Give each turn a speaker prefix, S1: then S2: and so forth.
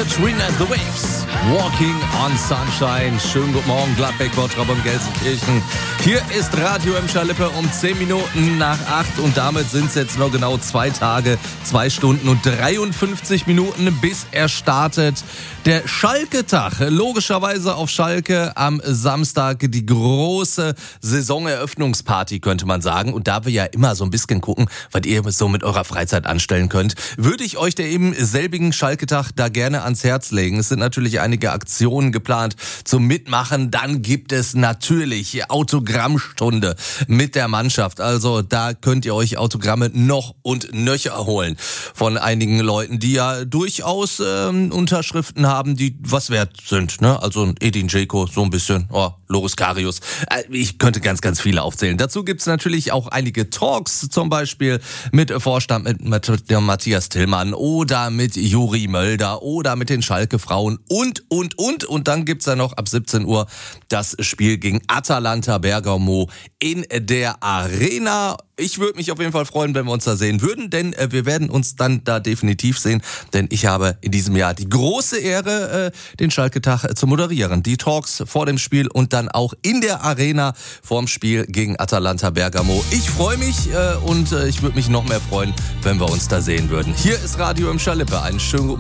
S1: Katrina the Waves, Walking on Sunshine. Schönen guten Morgen, Gladbeck, Bottrop und Gelsenkirchen. Hier ist Radio Emscher-Lippe um 10 Minuten nach 8 und damit sind es jetzt noch genau 2 Tage, 2 Stunden und 53 Minuten, bis er startet. Der Schalke-Tag, logischerweise auf Schalke am Samstag die große Saisoneröffnungsparty, könnte man sagen. Und da wir ja immer so ein bisschen gucken, was ihr so mit eurer Freizeit anstellen könnt, würde ich euch der eben selbigen Schalke-Tag da gerne ans Herz legen. Es sind natürlich einige Aktionen geplant zum Mitmachen. Dann gibt es natürlich Autogrammstunde mit der Mannschaft. Also da könnt ihr euch Autogramme noch und nöcher holen von einigen Leuten, die ja durchaus Unterschriften haben, die was wert sind. Ne? Also Edin Dzeko, so ein bisschen, Loris Karius. Ich könnte ganz, ganz viele aufzählen. Dazu gibt's natürlich auch einige Talks, zum Beispiel mit Vorstand, mit Matthias Tillmann oder mit Juri Mölder oder mit den Schalke-Frauen und. Und dann gibt's ja noch ab 17 Uhr das Spiel gegen Atalanta Bergamo in der Arena. Ich würde mich auf jeden Fall freuen, wenn wir uns da sehen würden, denn wir werden uns dann da definitiv sehen, denn ich habe in diesem Jahr die große Ehre, den Schalke-Tag zu moderieren. Die Talks vor dem Spiel und dann auch in der Arena vorm Spiel gegen Atalanta Bergamo. Ich freue mich und ich würde mich noch mehr freuen, wenn wir uns da sehen würden. Hier ist Radio Emscher-Lippe. Einen schönen guten Morgen.